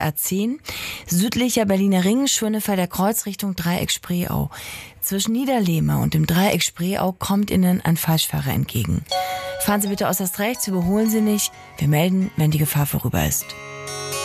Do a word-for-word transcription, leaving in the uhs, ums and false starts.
A zehn, südlicher Berliner Ring, Schönefelder der Kreuzrichtung Dreieck Spreeau. Zwischen Niederlehme und dem Dreieck Spreeau kommt Ihnen ein Falschfahrer entgegen. Fahren Sie bitte äußerst rechts, überholen Sie nicht. Wir melden, wenn die Gefahr vorüber ist.